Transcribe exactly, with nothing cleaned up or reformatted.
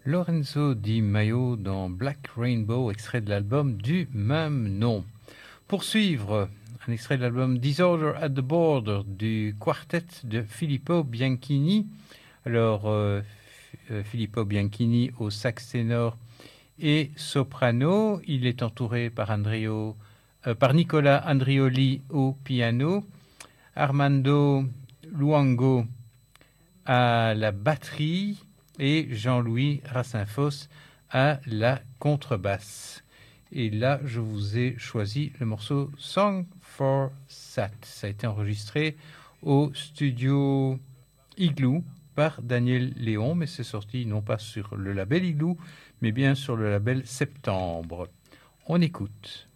Lorenzo Di Maio dans Black Rainbow, extrait de l'album du même nom. Pour suivre, un extrait de l'album Disorder at the Border du quartet de Filippo Bianchini. Alors, euh, F- Filippo Bianchini au sax ténor et soprano. Il est entouré par, Andrio, euh, par Nicola Andrioli au piano, Armando Luango à la batterie et Jean-Louis Rassinfos à la contrebasse. Et là, je vous ai choisi le morceau Song for Sat. Ça a été enregistré au studio Igloo par Daniel Léon, mais c'est sorti non pas sur le label Igloo, mais bien sur le label Septembre. On écoute.